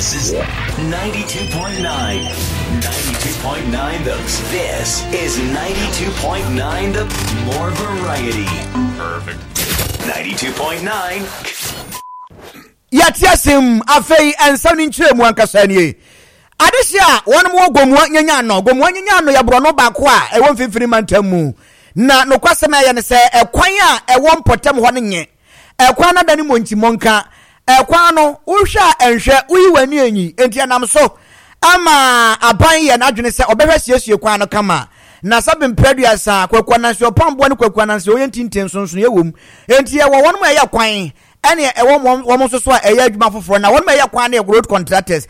This is 92.9. 92.9 This is 92.9 The More Variety. Perfect. 92.9. Yatiasim afei ensani nkyere mu ankasa nie. Adehia won mo gomwa nyanya no ya bro no ba ko a ewo mfimfiri mantamu. Na nokwasem ya ne se ekwan a ewo mpotem ho ne nye. Ekwan na dani monti monka. Ekwan no wohwa enhwe uyiwani anyi enti anam so ama aban ye na adwene se obehwe siesie kwan no kama. Na sabem producer kwakwananse opambo ne kwakwananse oyentinten sonson yewom. Enti ye wo won mo ya kwan ene ewo so so a eya adwuma foforo na won ma ya kwan na road contractors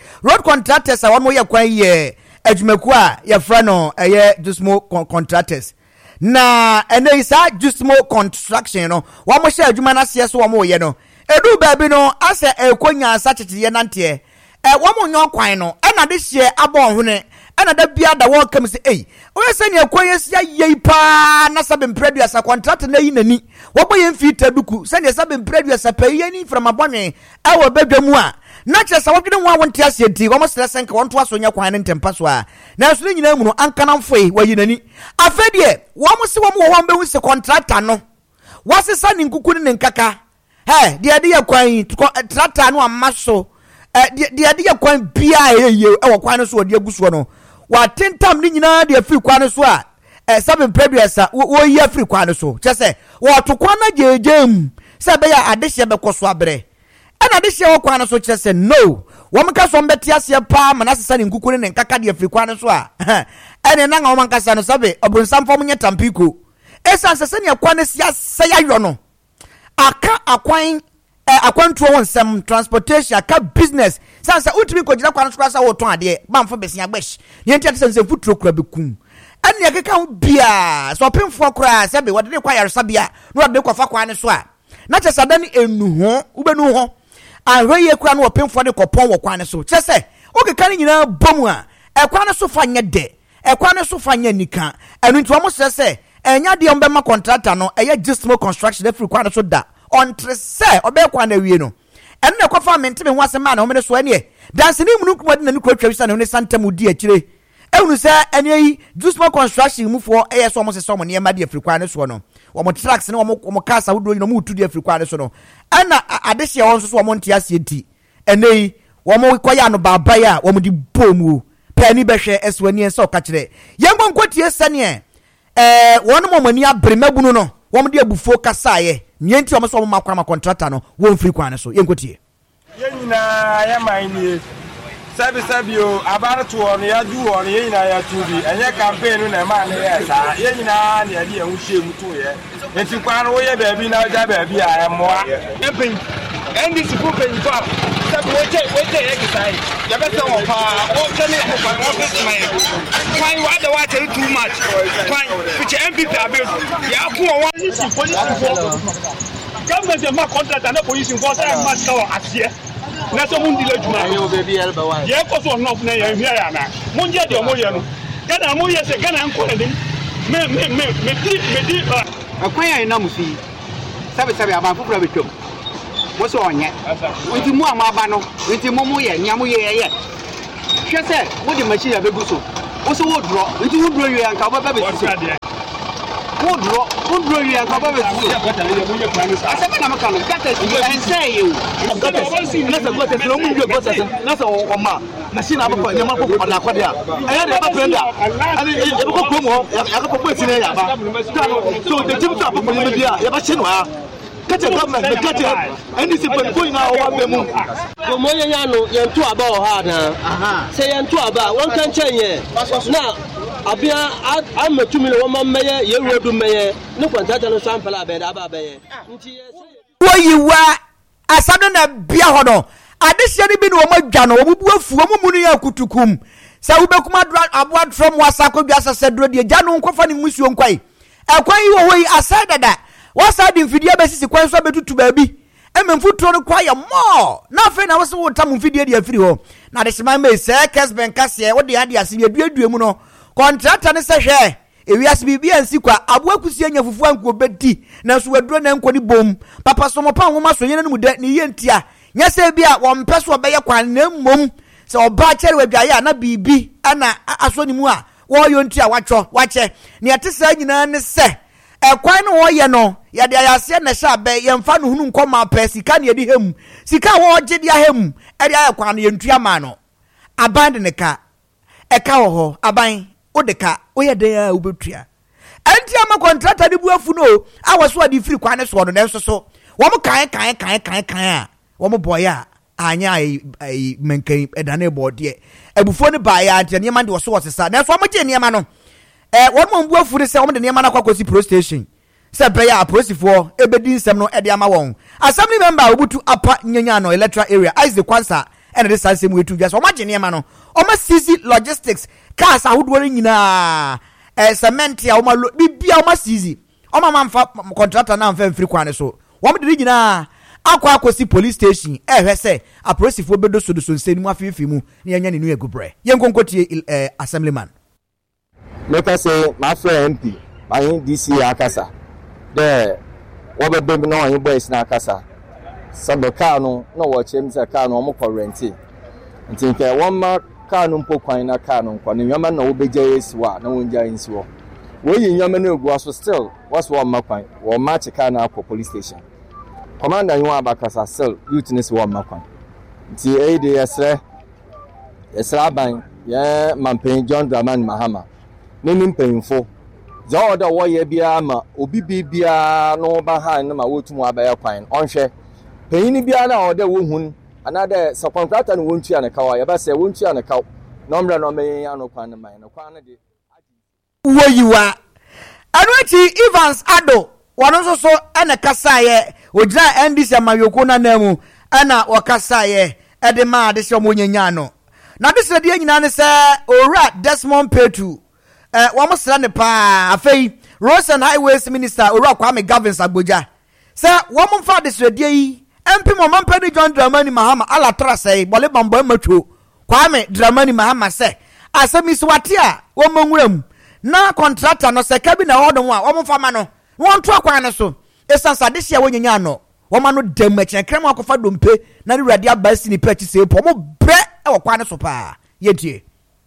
a won mo ya kwan ye adwumaku a ya fra no eye Jusmo contractors na ene isa Jusmo construction no won mo hye adwuma na se so won mo ye no edu baabi no ase ekonya asa checheye nante won mo nyo kwan no ena de hye abon hone ena da bia da won kam se oye se ne ekonya sia yei pa na sabem producer contract na yi nani wo boye mfita duku se ne sabem producer pa yi ni from abonwe ewo bedwamu a na chesa wo dwene wo wonte ase ti wo mo stress nka won to aso nya kwan ne ntempa so a na so nyina mu no ankana mfoi wa yi nani afedie wo mo se wo mo ho behu se contractor no wasesa ni nkuku ne nkaka de ya kwan tractor no amaso de ya kwan bia ewo kwan so de aguso no wa tentam ni nyina de afiri kwan so a sabem producer wo yi afiri kwan so chese wo to kwan na jejem se be ya adehye be koso abre ana adehye wo kwan so chese no wo mka so mbeti ase pa manasesa ni nkukuru ne nkaka de afiri kwan so a ene na nga wo mankasa no sabe obunsam fom nye tampiko esa sese ne kwan sia sayayo no aka akwantuo wonsem transportation aka business sansa utimi ko gina kwan so asa wo ton ade bamfo besia gbesh ne enti ate sansa futuro kura bekum ane akeka ho bia so pemfo kura sebe wode ne kwa yaresa bia no wode kwa fa kwan so a na chesa da ni enu ho ubenu ho ahweye kura no pemfo de kopon wo kwan so chese okeka ni nyina bomu a ekwan so fa nye de ekwan so fa nye nika enu nti wo mo sese enya de ombema contractor no eye Jusmo construction de free kwan so da on trese obekwa na wie no eno ne kofa mentime ho asema na homene so ene dance ni munu kuma de na ni kwatwa wisa na ne santam di akire ehunu se ene yi Jusmo construction mufo eye so mo se so mo ne ma de free kwan so no wo mo tracks ne wo mo kasa wodo no mo tu de free kwan so no ana adehye won so mo ntia se enti ene yi wo mo koya no baba ya wo mo di bomu pani behwe eswani enso ka kire yembo nkotie sane won mo mani abremabunu no wo mo de abufo kasa ye nienti o mo so mo makwa contractor no wo free kwan so yenkotie yenyina ya maini sabi o abaratu on ya ju on yenyina ya tubi enye campaign na ma na ya sa yenyina na ya di ehunhye mu to ye enti kwan wo ye baabi na ja baabi a emoa epin endi sifu pen fa sabi wote ye kisai ya bese wo pa o kene ko pa o bese mai kwan wa da wa tell too much kwan which MPP abe ya ku o police government dey make contract and police for say match ka atie na so mun dile juma yo baby elba wa ye ko so no na ye hia ya na mun je de mo ye no kana mo ye se kana nko de me di akwan ya na mufi sabe aba fufura betwam mo so onye nti mu amaba no nti mo ye nya mo ye hwe se wo de machine ya begu so wo so wo dro nti wo dro ye anka baba be so wo dro ye anka baba be so asaba na maka no gata en say you gata na sa gata no mu gata na sa o ma machine abako nya ma ko na kwade a aya de ba prenda ani e ko ko mo ya ko ko tine ya ba so the team ta ko mo bia ya ba chino a kete government the kete any simple point na o be mu ko mo nya no ye ntu aba o ha na se ye ntu aba won kan chenye na abia amatumi le won meye ye rodu meye ne kwantata no sampala be da aba be nti wo yiwa asado na bia ho no adehye ni bi no mo adwa no wo bu afu wo munu ya kutukum sa wo bekuma aboa from wasako bia sasedro de gya no nkofa ne musuo nkwai ekwan yi wo yi asadada wasa di mfidie besisi kwan so betutu baabi ememfutro no kwa ya mo na fe na wo se wo tam mfidie de afiri ho na de sema me se kesben kase wo de ade ase eduadue mu no contractor ne se hwe ewiase bibia nsi kwa aboa kusi anya fufu anko bedi na so waduro na nko ni bom papa so mo pa nwoma so yene no mu de ne yentia nya se bia wo mpeso be ye kwan na mmom so oba chere wadwaye na bibi ana asoni mu a wo yontu a wache ne ate sa nyina ne se ekwan no wo ye no ya de ayase na sha be ye mfa no hunu nkoma pa sika ne yedi hem sika wo gye dia hem e dia ekwan no yentu ama no aban de ne ka eka wo ho aban odeka oye de ya ubetua enti ama contractor de buafu no awoso ade free kwan so no nenso so wo mo kan a wo mo boy a anya ai menkan edane bode ebufo ne ba ya ante ne mande wo so wosesa nenso wo mo je ne ma no wo mo buafu de se wo mo de ne ma na kwakosi pro station se be ya prosifo ebedi nsem no ede ama won assembly member obutu apa nyanya no electoral area Isaac Kwansa and the same way to just wo ma je ne ma no o ma sisi logistics cars ahodo nyina cement ya o ma bibia o ma sisi o ma manfa contractor na mfa mfiri kwane so wo ma de nyina akwa police station hwese aposifo bedo so nsenimu afifi mu ne yanya ne nu egubre yenkonkotie assemblyman make say my friend MP my DC akasa de wo be be no yin boys na akasa sabo car no wo chem say car no mo correnti ntinke won ma car no mpo kwan na car no nkwa ne nyama na wo beja yesiwa na won ja yesiwo wo yin nyama na egu aso still was wo ma kwan wo ma che car na akwa police station commander yin abakasa still youth wo ma kwan nti de yesre ban ye mampen John Dramani Mahama neni mpanyimfo za oda wo ye bia ma obi bibia no ba han na ma wotumu abaya kwan onhwe panyini bia na oda wo hun another subcontractor no wontu ya na kawa ya ba se wontu ya na kaw nomra no meyen ya no kwan na man no kwan na de woyiwa Anuchi Evans Ado wano so ene kasa ye ogira NDC amayoko na namu ana wakasa ye ede ma de se mo nyanya no na de se de nyina ne se ora Desmond Petu wamo sra ne pa afei Roads and Highways Minister ora Kwame Gavins Agboja se wamo fa de se de yi MP mo mampani John Dramani Mahama ala trase bole bambo matwo Kwame Dramani Mahama se asemi swati a wo monwuram na contractor no se kabi na hodon a wo mfa ma no won to akwan no so esansa de hia wonyanya no wo ma no dem achen krem akofa dompe na ne radi abasi ni pechi se po mo bre e wo kwan so pa yedie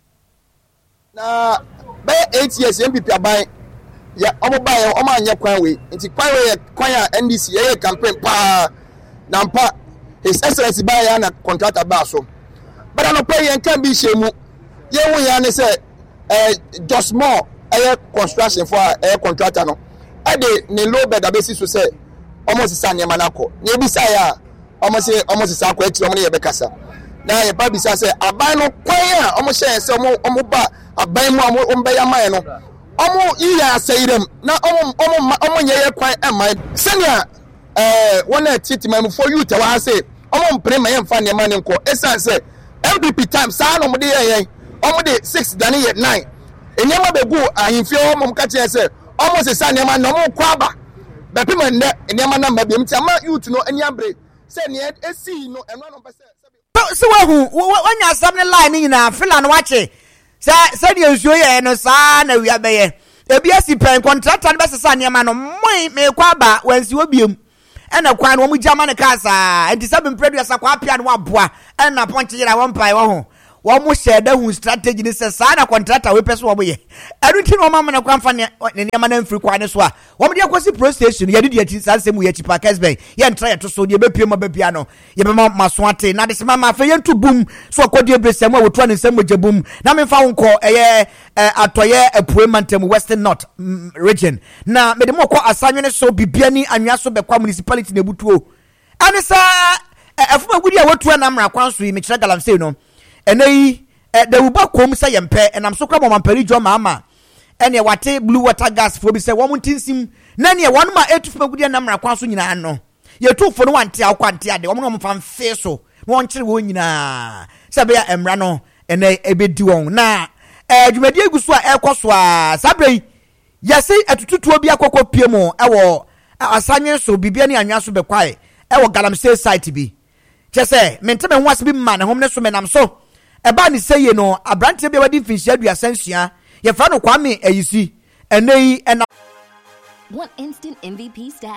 na be 8 years MPP aban ya omo ba ye omo anya kwan we nti kwan we kwan ya NDC ye campaign pa na mpa his excellency ba ya na contractor ba so but no pay yan kan bi shemu ye wo ya ne say just more air construction for air contractor no e de ne low bed abesi so say almost sanya manako ne bi say ya almost sa ko eti omo ne ye be kasa na ye pa bi say aban no kwan a omo share say omo ba aban mu omo be ya man no omo iya sayirem na omo nye ye kwan e man senior one titi man for you to wa say omo mpre ma ye mfa ne man nko esan say MPP time sa no mo de ye omo de 6 dane ye 9 enyama be go ahimfie omo ka che say omo se sa ne man no mo kwaba be pema ne enyama na ma be mti ama youth no ani abre say ne esi no eno no pese so wanya asabne line ni na fila no wache say de nsuo ye no sa na wia be ye ebi asi pen contractor be sesa ne ma no moi me kwaba wansi obiem ena kwan wo mu jama ne kasa enti sabe mpredu asa kwa apia no aboa ena ponche yira won pai wo ho wo mu sheda hu strategy ni sesa na contractor we pese wo bo ye enu ti no mama na kwanfa ne ma na mfiri kwa ne so a wo mu de akosi pro station ye de ati sanse mu ye chipa Kesben ye ntra ye to so de bepie ma bepia no ye be ma maso ate na de se mama afa ye ntu bum so akodi ebresem a wotu ne nsem mogye bum na me fa wonko eye atoye apuemantem Western North region na me de mo kwa asanwene so bibia ni anwa so be kwa municipality na butuo anisa afuma gudi a wotu na mra kwan so yi me kire galamsey no enei de uba kom say yempe enam so kwa mampari jo mama ene wate blue water gas fo bi say wo muntinsim na ne won ma etufuma gudi na mra kwan so nyina no ye tu fo no wante akwante ade wo mo mfa mfe so won kire wo nyina sabe ya emra no ene ebedi won na dwumadi eguso a ekoso a sabrei yesi atututuo bi akokọ piemo ewo asanyen so bibia ne anwa so bekwae ewo galamsey site bi chese menteme ho asbi ma ne hom ne so menam so eba ni seye no abrante bi wadi finhia aduasansua ye fa no Kwame ayisi enei ena. Want instant MVP status?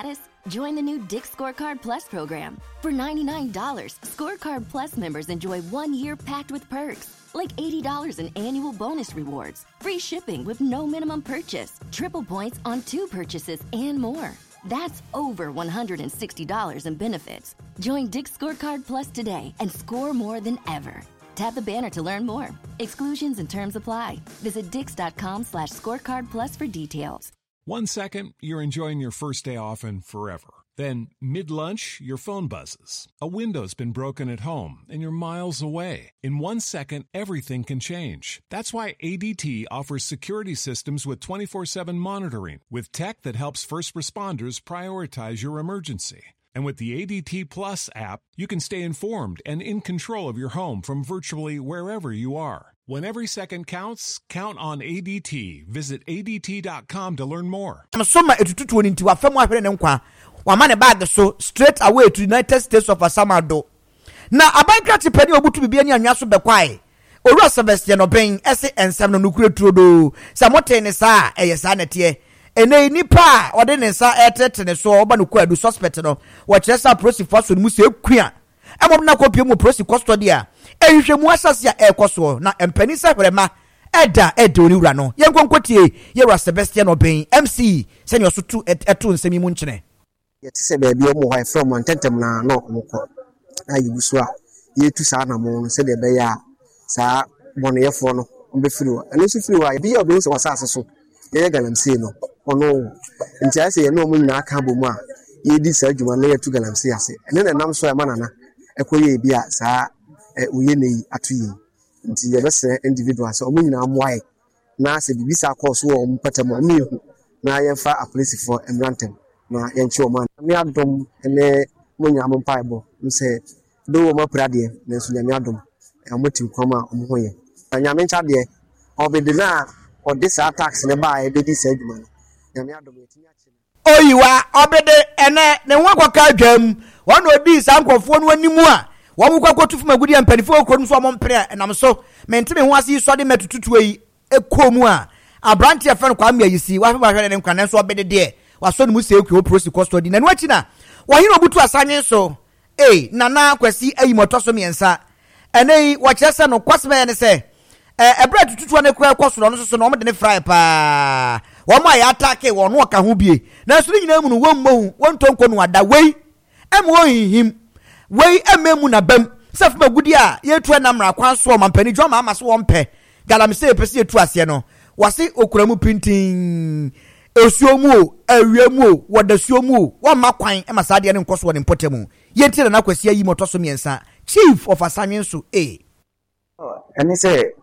Join the new Dick's Scorecard Plus program. For $99, Scorecard Plus members enjoy 1 year packed with perks, like $80 in annual bonus rewards, free shipping with no minimum purchase, triple points on 2 purchases, and more. That's over $160 in benefits. Join Dick's Scorecard Plus today and score more than ever. Tap the banner to learn more. Exclusions and terms apply. Visit dix.com/scorecard plus for details. 1 second, you're enjoying your first day off and forever. Then, mid-lunch, your phone buzzes. A window's been broken at home and you're miles away. In 1 second, everything can change. That's why ADT offers security systems with 24/7 monitoring, with tech that helps first responders prioritize your emergency. And with the ADT Plus app, you can stay informed and in control of your home from virtually wherever you are. When every second counts, count on ADT. Visit ADT.com to learn more. Soma etututu ni ntiwa femu ahwere ne nkwa. Wamane bag so straight away to United States of Asamado. Na abankrati pani obutu bibia ni anwa so bekwai. Owura Sebastian Obeng ese ensam no nukure turodo. Samote ne sa eyesa nete. Ene nipa ode ne nsa etetene so oba no kwadu suspect no wo kyeresa prosifo so mu se ekua emom na kopie mu prosi custody a ehwehwemu asase a ekoso na empani se hwerema eda oni wura no yenkonkotie yewura Sebastian Obeng MC senior so tu eto nsemi mu nkyene yeti se baabi omo hwan from antentem na no omko ayibuso a yetu sa na mo se de be ya sa boneyefo no mbefiri wa ene so firi wa bi ya obi so wasase so ye galamsey no ono nti ase ye no mu nyina aka bomu a ye di sa adwuma na ye tu galamsey ase ene na nam so e manana ekoye bi a sa uye nei atoyi nti ye bese individuals o mu nyina amoae na se bibisa course wo o mpatam o mi na ye fa a police for emrantem na ye nchi o man mi adom ene mu nyina mo paibo nse do wo maprade na so nyame adom e mo tim kwama o mo hoye nyame ncha de obedina or this attacks ne ba e be this adwuma nyame adom etimi achi oyiwa obede ene ne nwakwaka adwam won odi sankofo no animu a wo mu kwakotu fumagudi ampanifo okonu so omompre enam so mentime ho ase so de metututu yi ekomu a abranti afa no kwa amyisi wa fa hwere ne nkwane so obede de waso ne mu se ekwo prosi custody na no achi na wo hino obutu asanwen so nana kwasi ayi motoso miensa ene wo kyerese no kwasme ne se ebra tututu na kwa kwasoro no so no omde ne fry pa wo ma ya attack wo no ka ho bie na so nyina mu no wo mmohu won tonko no ada wei emwo hihim wei ememu na bam sef magudi a yetu na mra kwan so mampani dwoma ama so wompe galamse pese yetu ase no wase okuramu printing esuomu awiemu wodasuomu wo ma kwan emasade ne nkoso ne mpotemu yentire na kwasi ayi motoso miensa chief of asanwen so eni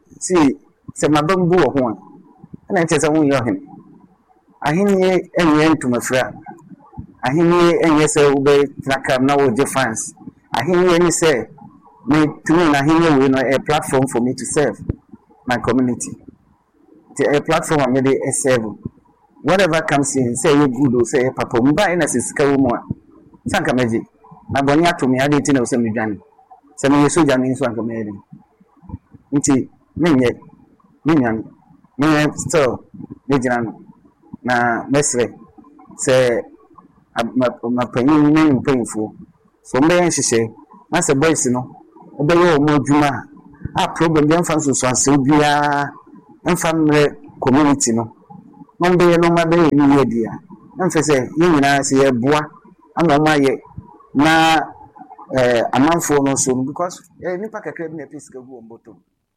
se mabambu wo ho na nche se wo yo hen ahini enye ntumafra ahini enye se ube nakam na wo defense ahini eni se me tumi na ahini we no a platform for me to serve my community a platform me dey serve whatever comes in say you good or say papa mba ina sisika wo mo sanka meji na boni atomi ade ti na wo se me dwane se me yeso dwane nso anka me ede nti menye still mejinan na mesre se mapanyin ne mpanyinfo so mbe nhyehyɛ na se boys no obeye o mo dwuma a problem dem fan so ase bia mfa mre community no mbe no ma be ni yedia mfa se nyina se ye boa ana ma ye na amanfo no so because nipa kakra bi na peace ka gu omboto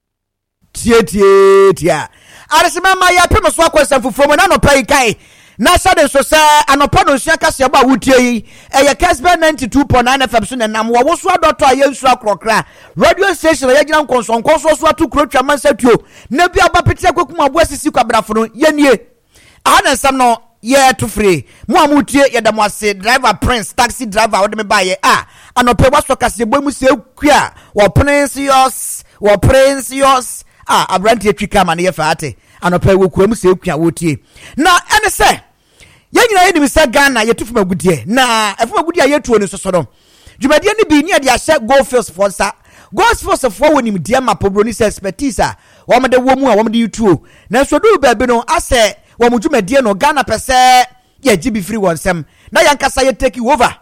tie aresema ya pem so akwasam fufom na no pai kai na sade so sa anopa no nsia kase ba wutie yi eye Kasbe 92.9 FM so nam wo so adoto ayensu akrokra radio station ya gina nkonsonkonso so atukrotwa mansatuo na bi abapete akokuma bo asisi kwabrafo no yenie ana sam no ye to free mo amutie ye damo ase driver prince taxi driver wo de me ba ye anopa waso kase bo mu se kua wo prince yours abranti etwika ma ne ye faate anopa wo kuam se kua wotie na ene se yanyina ye nim se Ghana ye tufu magudie na efu magudie ye tuo ni soso no dwumadie ni bi ni de ahye goldfields for sa goldfields for wonim dia mapobro ni expertise wo mede wo mu a wo mede yutuo na so do baabi no ase wo mu dwumadie no Ghana pese ye gibi free wonsem na yankasa ye take over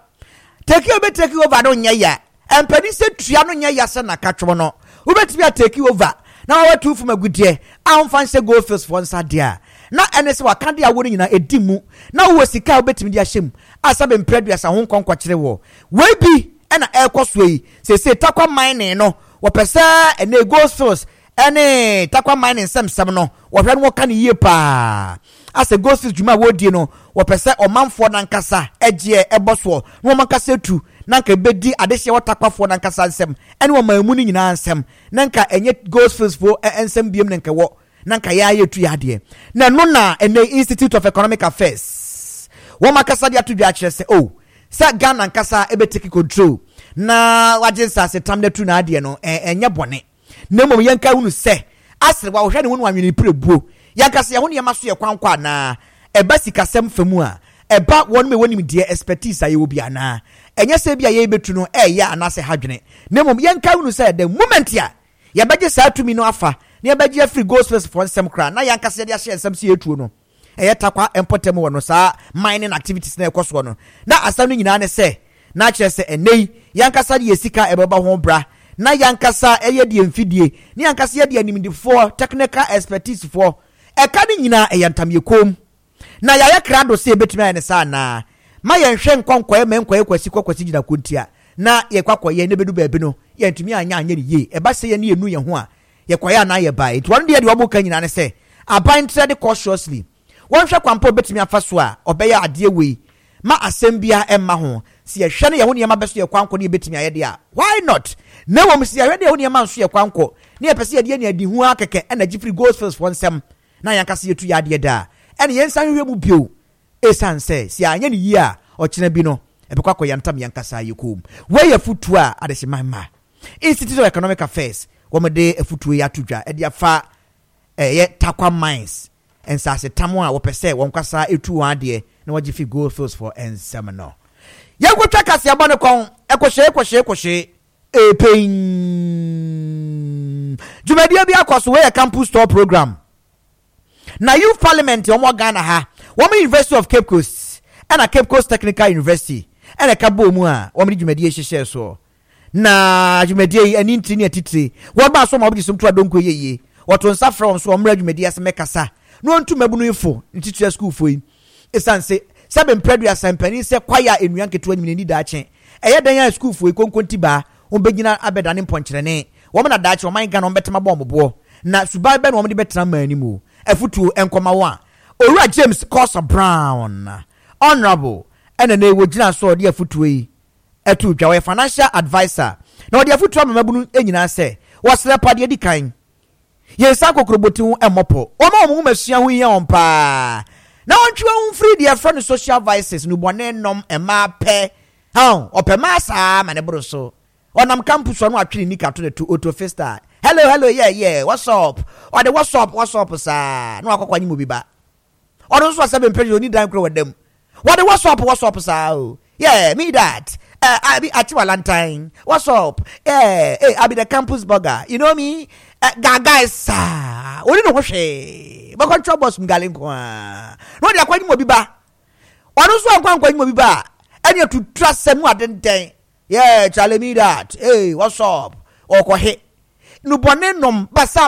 no nya ya empani se tua no nya ya se na katwo no wobetimi take over na wa tu fu magudie amfan se go first for nsa dia na ene se waka dia wo nyina edimu na wo sika wobetimi dia hyem asabe mpreduasa ho nkonkwa kire wo we bi ena ekoso yi se takwa mining no wo pese ene go first ene takwa mining sem no wo hwe no ka ne yie pa ase go first juma wo die no wo pese omanfo na nkasa eje eboso no mankasa tu nanka bedi adehye wotakwafo na nkasa nsem ene wo mamu ni nyina nsem nanka enye goes first for ensem biem nanka wo nanka ya yetu ya de na no na ene Institute of Economic Affairs wo makasa dia to dwa kire se sa Ghana nkasa ebeteki control na wajensa se tamde tu na ade no enye bone na mom yanka hunu se asre wa hwe ne hunu anwene prebuo yankasa ye hunu ye maso ye kwankwa na eba sikasem famu a eba won me wonim de expertise aye obi ana enye se bia ye betu no ya anase hadwene na mom yanka hunu se the moment ya ye beje sa atumi no afa na ye beje free goes first for nsem kra na yankasa de ahye nsem se yetuo no takwa empotem wo no sa mining activities na ekoso no na asam no nyina ne se na kire se enei yankasa de yesika ebeba ho bra na yankasa eye de mfidie ni yankasa ye de animdifo technical expertise for eka ni nyina eyantam yekom na ya krado se betumi ane sa na ma ye hwe nkonko e menko kwasi gina kontia na ye kwakoye ne bedu baabi no ye ntumi anya ne ye eba se ye ne enu ye ho a ye kwaya na ye bai to one de obo ka nyina ne se aban trade cautiously won hwe kwampo betumi afaso a obeya ade we ma asembia emma ho si ye hwe ne ye ho ne ma beso ye kwanko ne betumi ayede a why not na wo msi ye hwe ne ho ne ma nso ye kwanko ne ye pese ye de ne adi hu akeke na gifri goes first for nsem na yankase yetu ya de da ene yensa hwe mu bio esan se si anya ne yi a okina bi no ebekwa ko yantam yankasa yekom we ye futu a adehye mama Institute of Economic Affairs wo me de efutu ya tudwa e de afa ye takwa mines ensase tamo a wo pese won kwasa etu ade na waji fi gold fields for ensem no ye kwatwa kase abone kon ekohye epin jumedia bi akoso we campus tour program na youth parliament omo Ghana ha wo University of Cape Coast and Cape Coast Technical University and a kabo mu a wo jumedia hyehyɛ so na jumedia ani ntini atitire wo ba so ma obi so mto adonko yeye woto nsa from so omra jumedia se mekasa no ntu mabunu ifo ntitire school fo yi esanse sabe mpredu ya sampani se kwaya enuan keto anyim ni daache eye dan ya school fo yi konkonti ba on begina abeda ne mponkyere ne wo na daache o man Ghana on betema bombo na subai be no mo de betena manimu afutu enkoma wa Owura James Costa Brown honorable ene na ewo gina so de afutu yi etu dwa we financial advisor na o de afutu amabunu enyina se wo sere pade di kan yensa kokrobotu emopo o ma omu masua hu ye ompa na ontwe hu free de friend social vices no bone nom ema pe ha opema sa mane bro so onam campus no atwene nika to the auto festa hello yeah what's up or the what's up sa no akokwa nyi mo biba ono so asebe mpedi oni dan kro wedam what the what's up sa yeah me that I be at Valentine. What's up? Hey, I be the campus burger. You know me? Guys, what do you know? But control boss mgaling kwa. No, they are quite mobiba. Or also, I'm quite mobiba. And you to trust them more than day. Yeah, tell me that. Hey, what's up? Or kwa he. No bonenum basa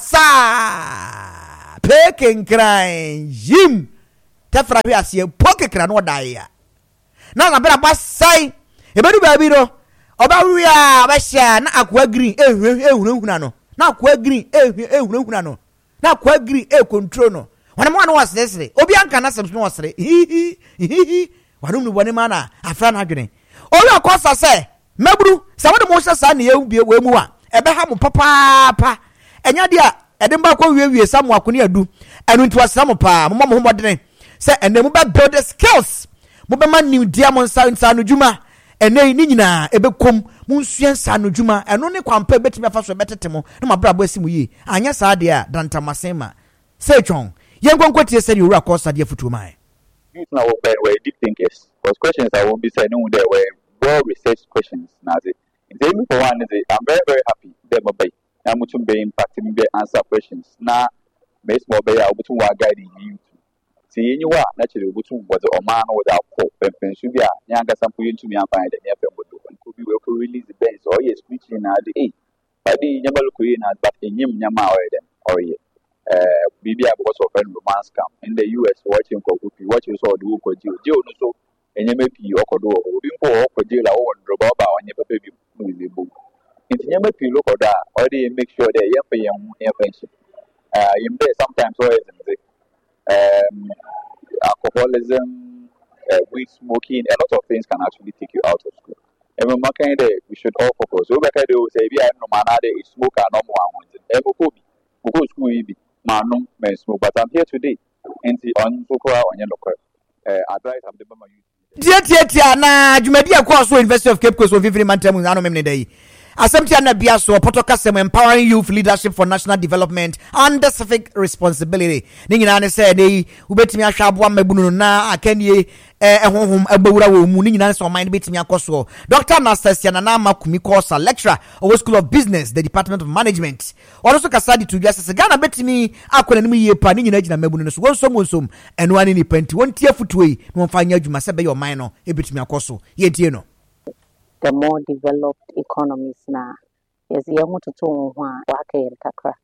sa. Peking crying. Jim. Tefra bi asiye poke kra no die. Na na bela basai. Ebedu baabi no oba wi a ba hia na akwa green ehunahuna no na akwa green ehunahuna no na akwa green control no wana mo na wasresre obi anka na sem no wasre wanum no bone ma na afra na adwene obi akosa se maburu se wode mo hye sa na ye we mu a ebe ha mo papa enya dia ede mba kwa wie samu akoni adu enu nti wasam pa mo mo modene se ene mo ba build the skills mo be man new dia mo nsa no djuma ene ni nyina ebekom munsuen sa no djuma eno ne kwampa betimi afa so betetemo na mabrabo asimu yi anya sa de a dantamasema sechon yenkonkoti ese di Owura Costa de futu mai youth na wo were deep thinkers because questions I won't be saying no there were well researched questions na the me for one is I'm very happy them obey na mutum be impact me be answer questions na me small be ya obutu wa guide you See you are naturally was a man without hope and Pensubia, Yanga Sampuin to me and find an FM would do and could be well to release the base or yes, preaching at the 8. But the Yamal Queen had but in Yim Yama or ye. BB was of a romance camp in the US watching Kokupi, what you saw do for Joe so and Yamapi or Kodo, before Kodilla or Roboba on your baby movie book. Into Yamapi look or that, or they make sure they're young friendship. You may sometimes always alcoholism, weed smoking, a lot of things can actually take you out of school. And when we should all focus. So, back they will say, we are no man, they smoke and no more. Ever go school, Manum, may smoke, but I'm here today. And the on Sukura on your local advice of the Bama youth. Tia, na, you may be a course University of Cape Coast for 50 months. I don't mean day. Assemblea na biaso potokasem empowering youth leadership for national development and civic responsibility. Ni nyina ne say dey ubetimi ahwa aboa mabunu na akanie ehonhom abawura wo mu ni nyina so mind betimi akoso. Dr. Anastasia Nanama Kumikosa, lecturer of School of Business, the Department of Management. Also kasadi to just Ghana betimi akonanim ye pa ni nyina gina mabunu so wonsom eno ani ni panti won tie futuwe no mfanya adwuma se be your mind no ebetimi akoso ye tie no. The more developed economies na yes yamu tutu nwa wake kakra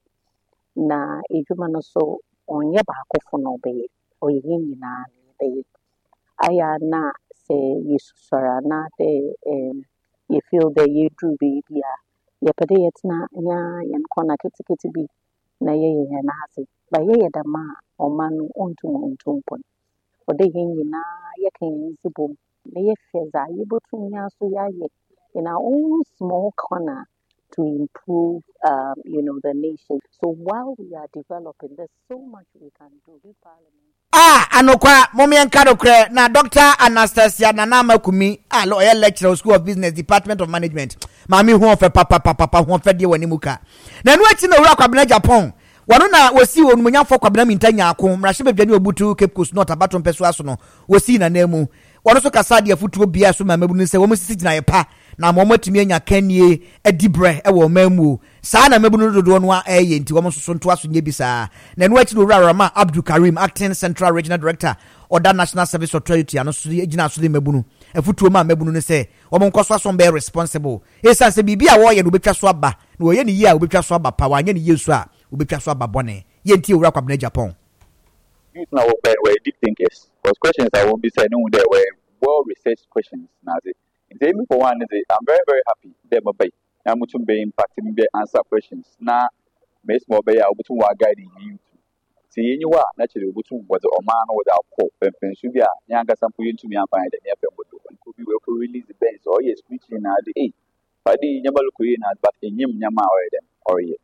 na ejuma no so onye ba akofo no be oyin nyina be aya na se yesusora na de you feel that you do be bia ye pede yetina nya yan kona kitikiti bi na ye na ase ba ye da ma omanu ontum pon ode yin nyina ye kan zibo may feza able to yaye in our own small corner to improve the nation. So while we are developing, there's so much we can do with Parliament. Anokwa momi enkadokre na Dr. Anastasia Nanama Kumi lawyer lecturer School of Business, Department of Management. Mami hu ofe papa hu ofe die wanimuka. Na nu ati na ura kwabena Japan. Wano na wasi onumunya fo kwabena mintanya akon mrahye bedwani obutu Cape Coast North abaton peso aso no wasi na nemu. Wano so kasadi afutuo bia so mamabunu se wo musisi gina yepa na momatimi anya kanie edibre e wo mamu saa na mabunu dodo no eye nti wo so nto aso nye bisa na no achi no Rama Abdul Karim, acting Central Regional Director Oda National Service Authority ano so gina so de mabunu afutuo ma mabunu ne se wo nkoso aso be responsible esa se bibia wo ye no betwa so aba na wo ye ne yi a wo betwa so aba pa wa anya ne yesu a wo betwa so aba bone ye nti owura kwabena Japan. Youth now were deep thinkers. Because questions I won't be saying no, there were well-researched questions. Now, for one, I'm very, very happy. They're my baby. I'm going to be impacting me answer questions. Now, Miss Mobay, I'll be guiding you. See, you are naturally was a man without hope. And Pensubia, Yanga Sampuin to me and find an FM would do. And could be well to release the base or yes, preaching at the 8. But the Yamal Queen had but in Yim Yama or ye.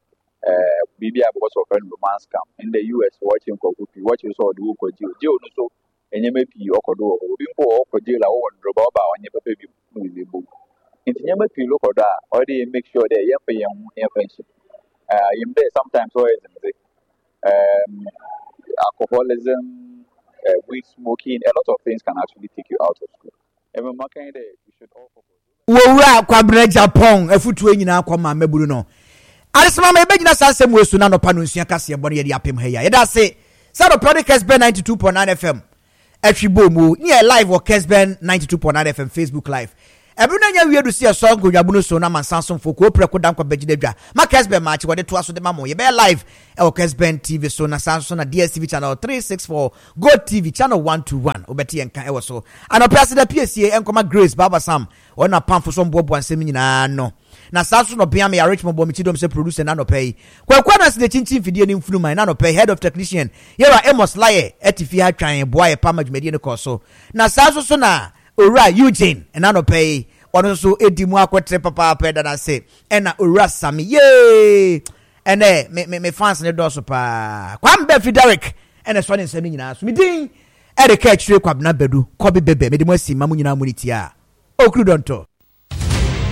BB was of a romance camp in the US watching Kokupi, what you saw do for Joe, so, and Yamapi or Kodo, before Kodilla or Roboba on your baby movie book. Into Yamapi look or that, or they make sure they're young friendship. You may sometimes always alcoholism, weed smoking, a lot of things can actually take you out of school. And when we should all focus. Wura kwabena Japan afutuo nyina akoma maburu no. Arisama me begina sasem wesu na no pa no nsua kase ye bone ye de apem ha ya. Ye da se Sado Product Kesben 92.9 FM. Etwibomu ni live o Kesben 92.9 FM Facebook live. Ebuna nya wi edu se so godwabuno so na mansanso fo ko preko dan kwa begide dwa. Ma Kesben match wo de to aso de mamo ye be live e o Kesben TV so na sanso na DSTV channel 364, Go TV channel 121. Obeti enka e wo so. Ana president PSA enkoma Grace Baba Sam. Ona pamfo so mbobo ansem nyina no. Na saso no bia me ya Richmond bo michidom se producer na no pay. Kwa na se de chinchin fidie ni mfunu man na no pay head of technician. Yera Amos Laye etifi ha twan boy pa madwumedie ne koso. Na saso so na Ora Eugene na no pay. Ono so edimu akwotre papa peda na se. Ena Ora Sami ye. Ene me fans ne do so pa. Kwambe Frederick ene so ne nsem nyina so midin. Erika chire kwabna bedu. Kobi bebe me de mo asi mamu nyina muniti a. Okrudonto.